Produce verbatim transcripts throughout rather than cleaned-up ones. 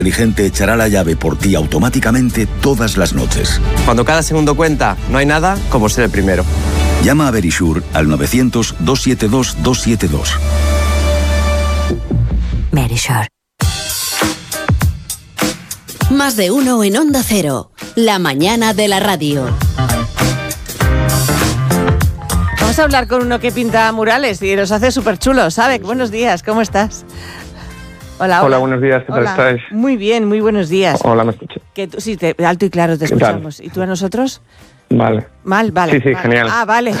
inteligente echará la llave por ti automáticamente todas las noches. Cuando cada segundo cuenta, no hay nada como ser el primero. Llama a Verisure al novecientos, doscientos setenta y dos, doscientos setenta y dos. Verisure. Más de uno en Onda Cero. La mañana de la radio. Vamos a hablar con uno que pinta murales y los hace súper chulos. Sabek, buenos días, ¿cómo estás? Hola, hola. Hola, buenos días, ¿qué tal Hola. estáis? Muy bien, muy buenos días. Hola, ¿me escuchas? Que tú, sí, te, alto y claro te escuchamos. ¿Y tú a nosotros? Vale. Mal, vale. Sí, sí, vale. genial. Ah, vale.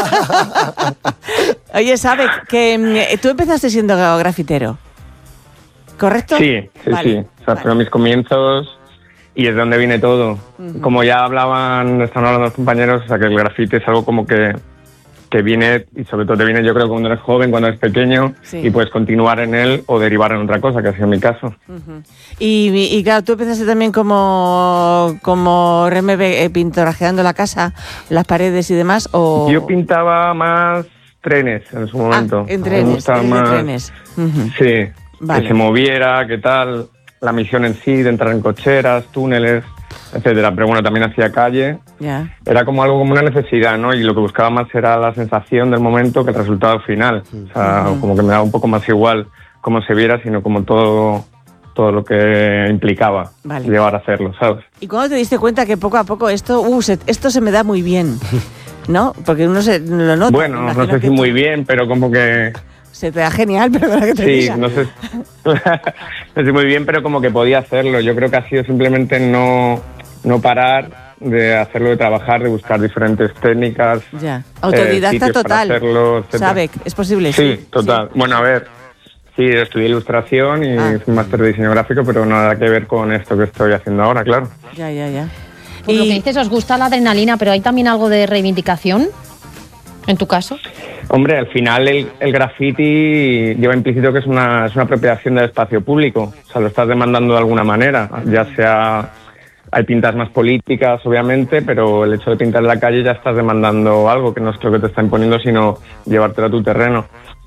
Ah. Oye, Sabek, que mm, tú empezaste siendo grafitero, ¿correcto? Sí, sí, vale. sí. O sea, vale. fueron mis comienzos y es de donde viene todo. Uh-huh. Como ya hablaban, estaban hablando los compañeros, o sea, que el grafite es algo como que, que viene, y sobre todo te viene, yo creo, cuando eres joven, cuando eres pequeño, sí. Y puedes continuar en él o derivar en otra cosa, que ha sido mi caso. Uh-huh. Y, y claro, tú empezaste también como, como remebe, eh, pintorajeando la casa, las paredes y demás, o... Yo pintaba más trenes en su momento. Ah, en trenes, trenes, más, trenes. Uh-huh. Sí, vale. Que se moviera, qué tal, la misión en sí, de entrar en cocheras, túneles, etcétera. Pero bueno, también hacía calle. Yeah. Era como algo como una necesidad, ¿no? Y lo que buscaba más era la sensación del momento que el resultado final. O sea, uh-huh. Como que me daba un poco más igual cómo se viera, sino como todo, todo lo que implicaba vale. Llevar a hacerlo, ¿sabes? ¿Y cuándo te diste cuenta que poco a poco esto, uh, se, esto se me da muy bien, ¿no? Porque uno se lo nota. Bueno, no sé si muy bien, pero como que... Se te da genial, pero para que te Sí, diga. no sé, no sé muy bien, pero como que podía hacerlo. Yo creo que ha sido simplemente no, no parar de hacerlo, de trabajar, de buscar diferentes técnicas. Ya, autodidacta eh, total. Hacerlo, Sabek, ¿es posible? Sí, sí total. Sí. Bueno, a ver, sí, estudié ilustración y ah. hice un máster de diseño gráfico, pero nada que ver con esto que estoy haciendo ahora, claro. Ya, ya, ya. Por y... lo que dices, os gusta la adrenalina, pero ¿hay también algo de reivindicación en tu caso? Hombre, al final el, el graffiti lleva implícito que es una, es una apropiación del espacio público. O sea, lo estás demandando de alguna manera. Ya sea, hay pintas más políticas, obviamente, pero el hecho de pintar en la calle ya estás demandando algo que no es lo que te está imponiendo, sino llevártelo a tu terreno.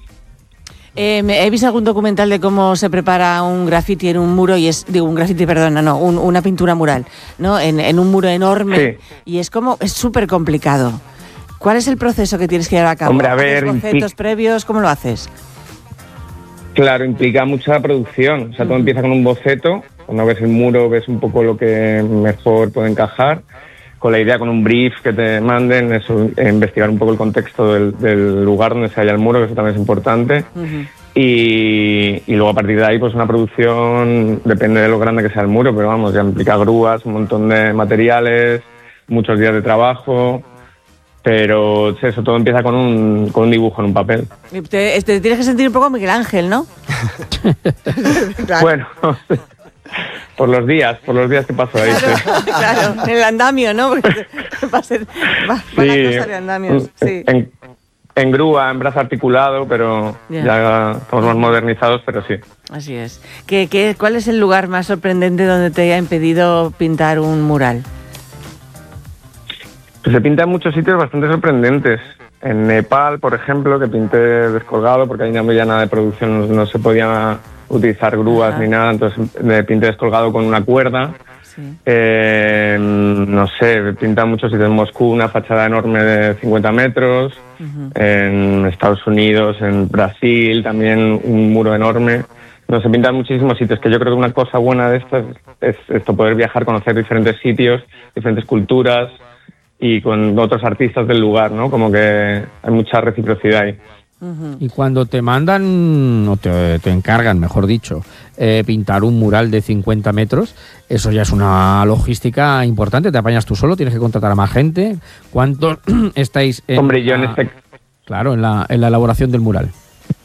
Eh, he visto algún documental de cómo se prepara un graffiti en un muro y es, digo, un graffiti, perdona, no, un, una pintura mural, ¿no? En, en un muro enorme. Sí. Y es como, es súper complicado. ¿Cuál es el proceso que tienes que llevar a cabo? Hombre, a ver, ¿Haces bocetos impl- previos? ¿Cómo lo haces? Claro, implica mucha producción. O sea, todo uh-huh. empieza con un boceto. Cuando ves el muro, ves un poco lo que mejor puede encajar. Con la idea, con un brief que te manden, eso, investigar un poco el contexto del, del lugar donde se halla el muro, que eso también es importante. Uh-huh. Y, y luego a partir de ahí, pues una producción, depende de lo grande que sea el muro, pero vamos, ya implica grúas, un montón de materiales, muchos días de trabajo. Pero eso todo empieza con un, con un dibujo en un papel. Te, te tienes que sentir un poco Miguel Ángel, ¿no? Claro. Bueno, por los días, por los días que paso ahí. Claro, sí. Claro, en el andamio, ¿no? Porque va a ser va, sí, va a de andamios. Sí. En, en grúa, en brazo articulado, pero yeah. ya estamos más modernizados, pero sí. Así es. ¿Qué, qué, ¿Cuál es el lugar más sorprendente donde te haya impedido pintar un mural? Pues se pinta en muchos sitios bastante sorprendentes. En Nepal, por ejemplo, que pinté descolgado, porque ahí no había nada de producción, no, no se podía utilizar grúas Ajá. ni nada, entonces me pinté descolgado con una cuerda. Sí. Eh, no sé, pinta en muchos sitios. En Moscú, una fachada enorme de cincuenta metros. Uh-huh. En Estados Unidos, en Brasil, también un muro enorme. No, se pinta en muchísimos sitios, que yo creo que una cosa buena de esto es, es esto, poder viajar, conocer diferentes sitios, diferentes culturas, y con otros artistas del lugar, ¿no? Como que hay mucha reciprocidad ahí. Uh-huh. Y cuando te mandan, o te, te encargan, mejor dicho, eh, pintar un mural de cincuenta metros, eso ya es una logística importante. ¿Te apañas tú solo? ¿Tienes que contratar a más gente? ¿Cuántos estáis en Hombre, yo la, en este... Claro, en la, en la elaboración del mural?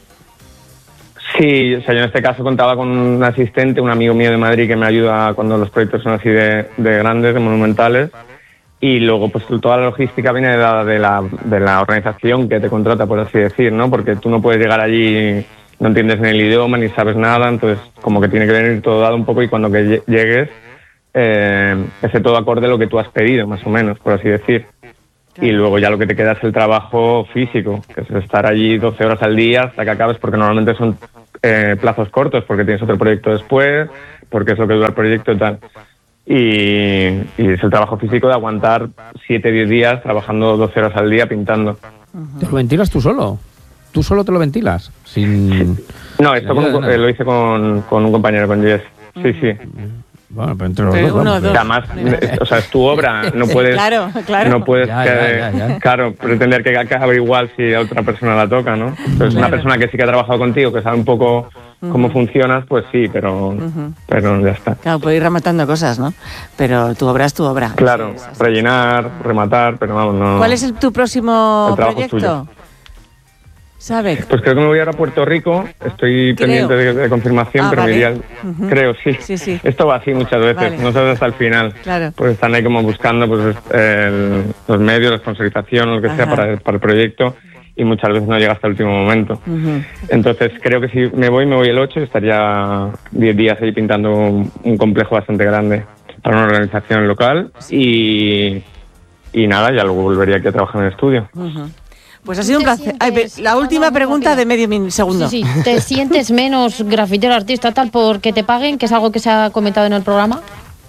Sí, o sea, yo en este caso contaba con un asistente, un amigo mío de Madrid que me ayuda cuando los proyectos son así de, de grandes, de monumentales. Y luego, pues toda la logística viene de la, de, la, de la organización que te contrata, por así decir, ¿no? Porque tú no puedes llegar allí, no entiendes ni el idioma, ni sabes nada, entonces como que tiene que venir todo dado un poco y cuando que llegues, eh, ese todo acorde a lo que tú has pedido, más o menos, por así decir. Claro. Y luego ya lo que te queda es el trabajo físico, que es estar allí doce horas al día hasta que acabes, porque normalmente son eh, plazos cortos, porque tienes otro proyecto después, porque es lo que dura el proyecto y tal. Y, y es el trabajo físico de aguantar siete, diez días trabajando doce horas al día pintando. ¿Te lo ventilas tú solo? ¿Tú solo te lo ventilas? Sin... No, esto con, eh, lo hice con, con un compañero, con Jess. Sí, sí. Bueno, pero entre los Pero dos, uno, vamos. dos. Además, o sea, es tu obra, no puedes, Claro, claro. no puedes Ya, que- ya, ya, ya. claro, pretender que acabe igual si a otra persona la toca, ¿no? Entonces, una Claro. persona que sí que ha trabajado contigo, que sabe un poco cómo funcionas, pues sí, pero, pero ya está. Claro, puedo ir rematando cosas, ¿no? Pero tu obra es tu obra. Claro, Sí, es así. rellenar, rematar, pero vamos, no. ¿Cuál es el- tu próximo El trabajo es proyecto? ¿Sabe? Pues creo que me voy ahora a Puerto Rico, estoy Creo. pendiente de, de confirmación, Ah, pero vale. me iría al- Ujú. creo, sí. Sí, sí. Esto va así muchas veces, Vale. no sabes hasta el final. Claro. Pues están ahí como buscando pues el- los medios, la sponsorización, lo que sea Ajá. para, para el proyecto, y muchas veces no llega hasta el último momento. Ujú. Entonces creo que si me voy, me voy el ocho, estaría diez días ahí pintando un, un complejo bastante grande para una organización local y, y nada, ya luego volvería aquí a trabajar en el estudio. Ujú. Pues ha sido un ¿Te placer. Ay, sientes- pe- la no, última no, muy pregunta rápido. de medio min- segundo. Sí, sí. ¿Te sientes menos grafitero, artista, tal, porque te paguen, que es algo que se ha comentado en el programa?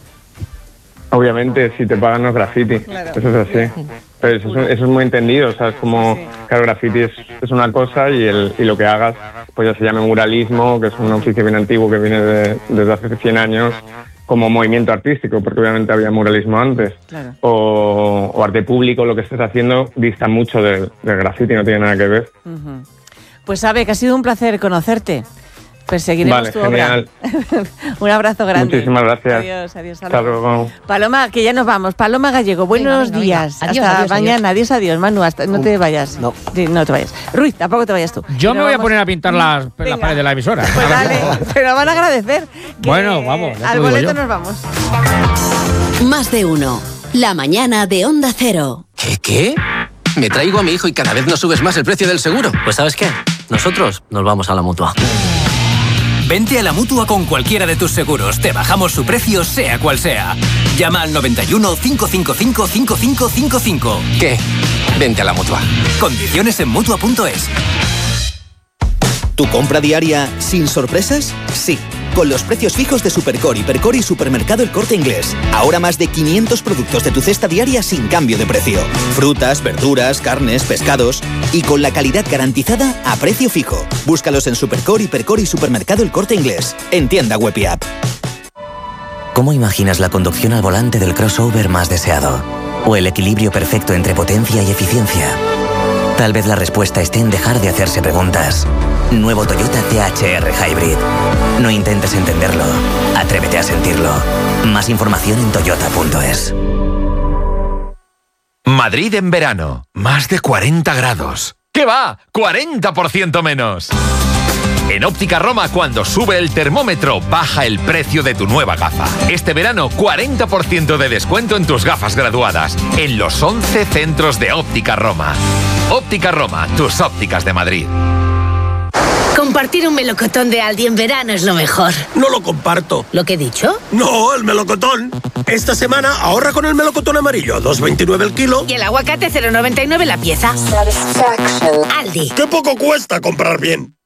Obviamente, si te pagan no es graffiti, eso es así. Pero eso, es- eso es muy entendido, o sea, es como, claro, graffiti es, es una cosa y, el, y lo que hagas, pues ya se llama muralismo, que es un oficio bien antiguo que viene de- desde hace cien años, como movimiento artístico, porque obviamente había muralismo antes. Claro. O, o arte público, lo que estés haciendo dista mucho del, del graffiti, no tiene nada que ver. Ujú. Pues sabe que ha sido un placer conocerte. Perseguiremos Vale, tu genial. obra. Un abrazo grande. Muchísimas gracias. Adiós, adiós. hasta Hasta luego. luego. Paloma, que ya nos vamos. Paloma Gallego, buenos venga, venga. días. Adiós, hasta adiós, mañana. Adiós, adiós. Manu, hasta, no te vayas. No. Sí, no te vayas. Ruiz, tampoco te vayas tú. Yo Pero me voy a vamos- poner a pintar las, las Venga. paredes de la emisora. Pues dale, pero van a agradecer. que Bueno, vamos, ya te Al lo digo boleto yo. nos vamos. Más de uno. La mañana de Onda Cero. ¿Qué, qué? Me traigo a mi hijo y cada vez no subes más el precio del seguro. Pues ¿sabes qué? Nosotros nos vamos a la Mutua. Vente a la Mutua con cualquiera de tus seguros. Te bajamos su precio, sea cual sea. Llama al noventa y uno, cinco cinco cinco, cinco cinco cinco cinco. ¿Qué? Vente a la Mutua. Condiciones en Mutua punto es. ¿Tu compra diaria sin sorpresas? Sí, con los precios fijos de Supercore, Hipercore y Supermercado El Corte Inglés. Ahora más de quinientos productos de tu cesta diaria sin cambio de precio. Frutas, verduras, carnes, pescados y con la calidad garantizada a precio fijo. Búscalos en Supercore, Hipercore y Supermercado El Corte Inglés. En tienda web y app. ¿Cómo imaginas la conducción al volante del crossover más deseado? ¿O el equilibrio perfecto entre potencia y eficiencia? Tal vez la respuesta esté en dejar de hacerse preguntas. Nuevo Toyota T H R Hybrid. No intentes entenderlo. Atrévete a sentirlo. Más información en toyota punto es. Madrid en verano. Más de cuarenta grados. ¿Qué va? ¡cuarenta por ciento menos! En Óptica Roma, cuando sube el termómetro, baja el precio de tu nueva gafa. Este verano, cuarenta por ciento de descuento en tus gafas graduadas. En los once centros de Óptica Roma. Óptica Roma, tus ópticas de Madrid. Compartir un melocotón de Aldi en verano es lo mejor. No lo comparto. ¿Lo que he dicho? No, el melocotón. Esta semana ahorra con el melocotón amarillo, dos veintinueve el kilo. Y el aguacate cero noventa y nueve la pieza. Aldi. ¡Qué poco cuesta comprar bien!